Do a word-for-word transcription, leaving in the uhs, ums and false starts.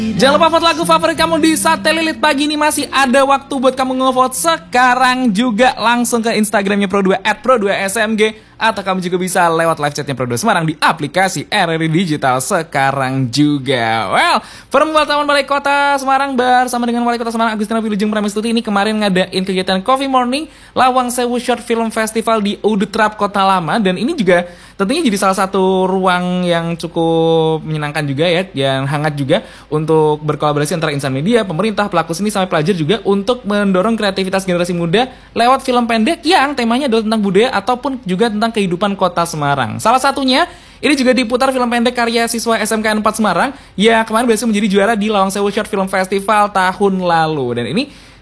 Jangan lupa vote lagu favorit kamu di Sate Lilit pagi ini. Masih ada waktu buat kamu ngevote sekarang juga. Langsung ke Instagramnya Pro dua at Pro dua S M G. Atau kamu juga bisa lewat live chatnya Pro dua Semarang di aplikasi R R I Digital sekarang juga. Well, Forum Wartawan Balai Kota Semarang bersama dengan Wali Kota Semarang Agustina Wilujeng Pramestuti ini kemarin ngadain kegiatan Coffee Morning Lawang Sewu Short Film Festival di Udetrap Kota Lama. Dan ini juga tentunya jadi salah satu ruang yang cukup menyenangkan juga ya, yang hangat juga untuk berkolaborasi antara insan media, pemerintah, pelaku seni sampai pelajar juga untuk mendorong kreativitas generasi muda lewat film pendek yang temanya adalah tentang budaya ataupun juga tentang kehidupan kota Semarang. Salah satunya ini juga diputar film pendek karya siswa S M K N empat Semarang yang kemarin berhasil menjadi juara di Lawang Sewu Short Film Festival tahun lalu. Dan ini